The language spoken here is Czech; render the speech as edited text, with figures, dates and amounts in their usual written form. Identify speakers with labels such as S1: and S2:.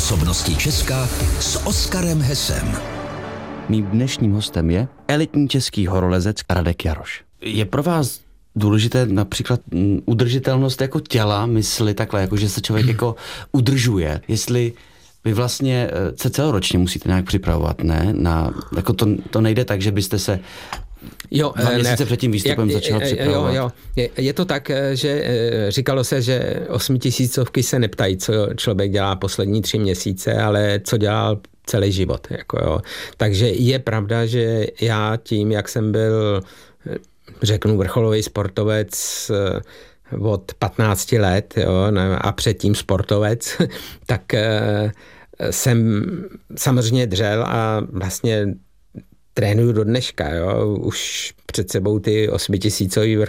S1: Osobnosti Česka s Oskarem Hesem.
S2: Mým dnešním hostem je elitní český horolezec Radek Jaroš. Je pro vás důležité například udržitelnost jako těla, mysli takhle, jako že se člověk jako udržuje. Jestli vy vlastně se celoročně musíte nějak připravovat, ne? Jako to nejde tak, že byste se 2 měsíce před tím výstupem začal připravovat.
S3: Jo. Je to tak, že říkalo se, že 8000 se neptají, co člověk dělá poslední 3 měsíce, ale co dělal celý život. Jako jo. Takže je pravda, že já tím, jak jsem byl, řeknu, vrcholový sportovec od 15 let, jo, a předtím sportovec, tak jsem samozřejmě dřel a vlastně trénuju do dneška, jo. Už před sebou ty 8000